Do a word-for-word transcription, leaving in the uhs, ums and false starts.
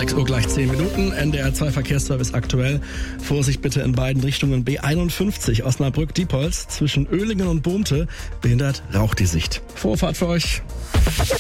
sechs Uhr gleich zehn Minuten. N D R zwei Verkehrsservice aktuell. Vorsicht bitte in beiden Richtungen. B einundfünfzig Osnabrück-Diepholz zwischen Oehlingen und Bohmte behindert Rauch die Sicht. Vorfahrt für euch.